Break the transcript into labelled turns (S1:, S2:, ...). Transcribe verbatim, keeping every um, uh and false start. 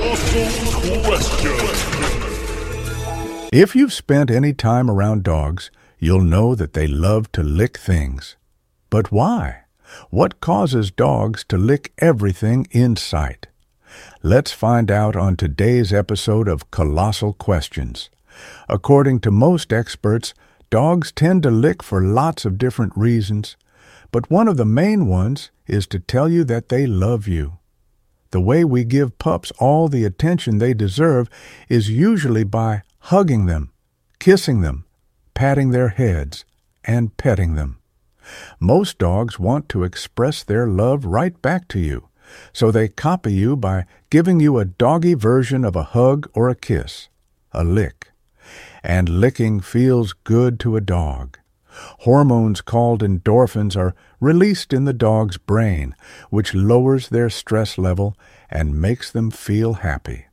S1: Colossal Question.
S2: If you've spent any time around dogs, you'll know that they love to lick things. But why? What causes dogs to lick everything in sight? Let's find out on today's episode of Colossal Questions. According to most experts, dogs tend to lick for lots of different reasons, but one of the main ones is to tell you that they love you. The way we give pups all the attention they deserve is usually by hugging them, kissing them, patting their heads, and petting them. Most dogs want to express their love right back to you, so they copy you by giving you a doggy version of a hug or a kiss, a lick. And licking feels good to a dog. Hormones called endorphins are released in the dog's brain, which lowers their stress level and makes them feel happy.